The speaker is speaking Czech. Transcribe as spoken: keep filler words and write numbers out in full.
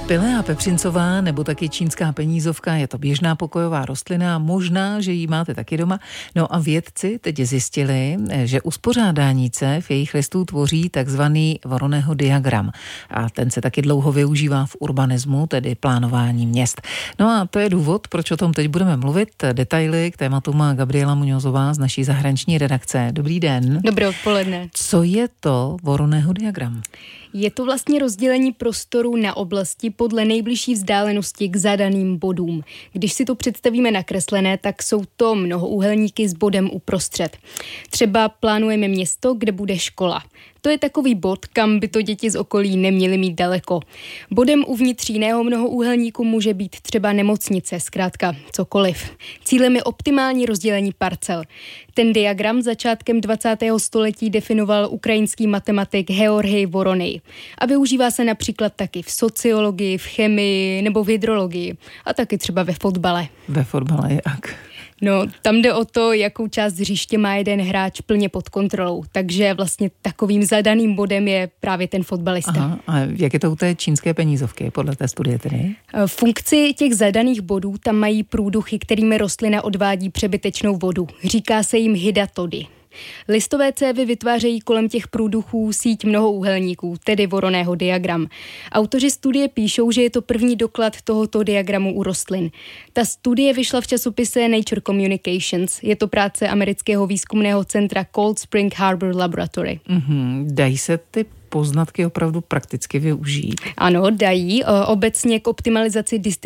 Pilea pepřincová nebo taky čínská penízovka je to běžná pokojová rostlina, možná, že ji máte taky doma. No a vědci teď zjistili, že uspořádání cév jejich listů tvoří takzvaný Voroného diagram. A ten se taky dlouho využívá v urbanismu, tedy plánování měst. No a to je důvod, proč o tom teď budeme mluvit. Detaily k tématu má Gabriela Muñozová z naší zahraniční redakce. Dobrý den. Dobré odpoledne. Co je to Voroného diagram? Je to vlastně rozdělení prostoru na oblasti podle nejbližší vzdálenosti k zadaným bodům. Když si to představíme nakreslené, tak jsou to mnohoúhelníky s bodem uprostřed. Třeba plánujeme město, kde bude škola. To je takový bod, kam by to děti z okolí neměly mít daleko. Bodem uvnitř jiného mnohoúhelníku může být třeba nemocnice, zkrátka cokoliv. Cílem je optimální rozdělení parcel. Ten diagram začátkem dvacátého století definoval ukrajinský matematik Georgij Voronej. A využívá se například taky v sociologii, v chemii nebo v hydrologii. A taky třeba ve fotbale. Ve fotbale jak? No, tam jde o to, jakou část hřiště má jeden hráč plně pod kontrolou. Takže vlastně takovým zadaným bodem je právě ten fotbalista. Aha, a jak je to u té čínské penízovky, podle té studie tedy? Funkci těch zadaných bodů tam mají průduchy, kterými rostlina odvádí přebytečnou vodu. Říká se jim hydatody. Listové cévy vytvářejí kolem těch průduchů síť mnohoúhelníků, tedy Voroného diagram. Autoři studie píšou, že je to první doklad tohoto diagramu u rostlin. Ta studie vyšla v časopise Nature Communications. Je to práce amerického výzkumného centra Cold Spring Harbor Laboratory. Mm-hmm. Dají se ty poznatky opravdu prakticky využít? Ano, dají. Obecně k optimalizaci distribuce